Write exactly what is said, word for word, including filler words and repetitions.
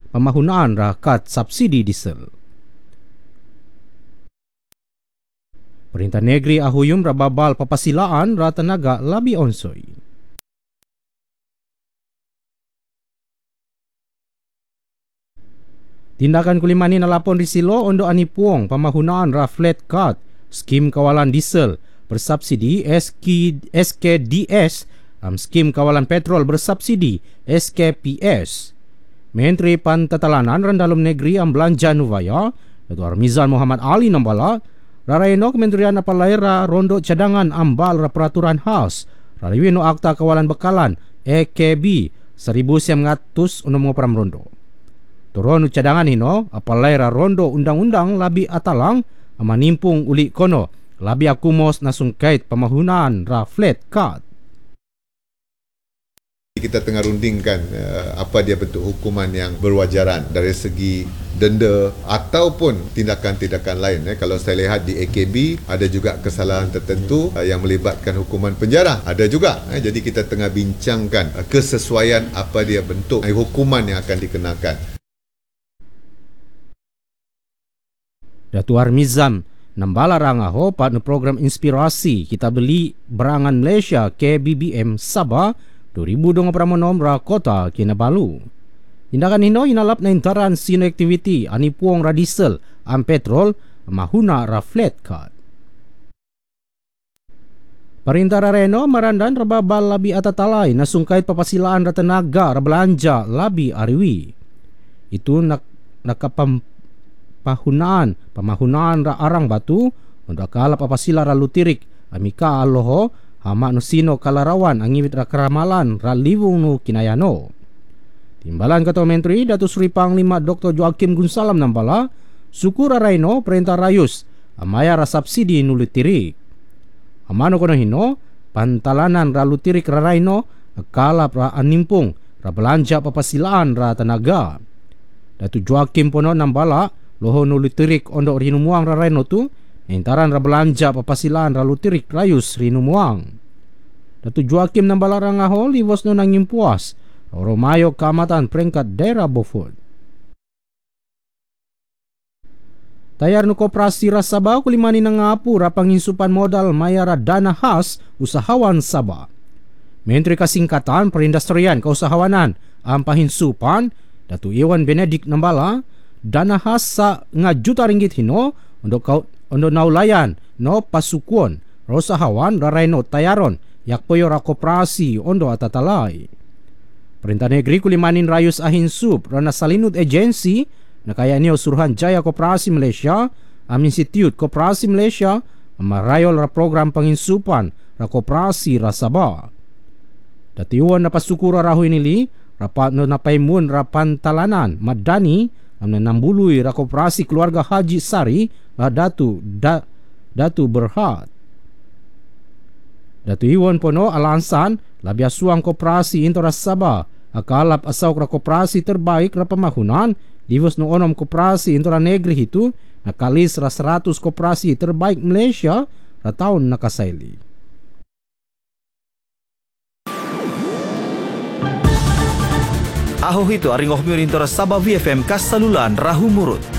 pemahunaan rakat subsidi diesel. Perintah negeri ahuyum rababal papasilaan ra tenaga labi onsoi. Tindakan kulimani nalapon risilo ondo anipuong pemahunaan ra flat card skim kawalan diesel bersubsidi S K D S am skim kawalan petrol bersubsidi S K P S. Menteri Pantatalanan Randalum Negeri am belanja nuvaya Datuk Armizan Muhammad Ali nambala raraino Kementerian Apalaira rondo cadangan ambal ra peraturan khas rariwino akta kawalan bekalan A K B seribu sembilan ratus enam puluh rondo. Turun cadangan hino apalaira rondo undang-undang labi atalang amanimpung uli kono labi akumos nasungkait pemahunaan ra flat card. Kita tengah rundingkan uh, apa dia bentuk hukuman yang berwajaran dari segi denda ataupun tindakan-tindakan lain. Eh. Kalau saya lihat di A K B ada juga kesalahan tertentu uh, yang melibatkan hukuman penjara. Ada juga. Eh. Jadi kita tengah bincangkan uh, kesesuaian apa dia bentuk uh, hukuman yang akan dikenakan. Datuk Armizan nambala rangaho pada program inspirasi kita beli berangan Malaysia K B B M Sabah dua ribu dua puluh enam ra Kota Kinabalu. Tindakan hino inalap na intaran sino aktiviti anipuong ra diesel am petrol mahuna ra flat card. Perintah rareno marandan rababal labi atatalay na sungkait papasilaan ra tenaga ra belanja labi ariwi. Itu nak nakapam pahunaan pamahunaan ra arang batu untuk akala papasila ra lutirik amika aloho hama no sino kalarawan angiwit ra keramalan ra liwung no kinayano. Timbalan Ketua Menteri Datuk Seri Panglima Doktor Joakim Gunsalam nambala suku ra raino perintah rayus amaya ra subsidi no lutirik. Amano kono hino pantalanan ra lutirik ra raino akala ra animpung ra belanja papasilaan ra tenaga. Datuk Joakim pono nambala loho no lutirik ondok rinumuang ra raino tu intaran ra belanja papasilaan ra lutirik rayus rinumuang. Datuk Joakim nambala rangaho liwos no nanging puas Oromayo Kamatan peringkat daerah Beaufort. Tayar no Koperasi ra Sabah kulimani nangapu ra panginsupan modal mayara dana khas usahawan Sabah. Menteri Kasingkatan Perindustrian Kausahawanan am pahinsupan Datuk Iwan Benedik nambala dana khas sa nga juta ringgit hino untuk kau untuk naulayan no pasukuan rosahawan raraino tayaron yakpoyo ra koperasi ondo atatalay. Perintah negeri kulimanin rayus ahin sub rana salinut agensi nakaya niyo Suruhan Jaya Koperasi Malaysia am Institute Koperasi Malaysia marayol ra program panginsupan ra koperasi ra Sabah. Datiwan na pasukura rahu inili rapat no napaimun ra pantalanan madani am nambului ra koperasi keluarga Haji Sari ra Datu da, Datu Berhad. Datu Iwan pono alansan labia suang koperasi intora Sabah akalap asaw ra koperasi terbaik ra pemahunan divos no onom koperasi intora negeri itu nakalis ra seratus koperasi terbaik Malaysia ra tahun nakasaili. Aho itu aringoh miurin tora Sabah V F M kasalulan rahu murut.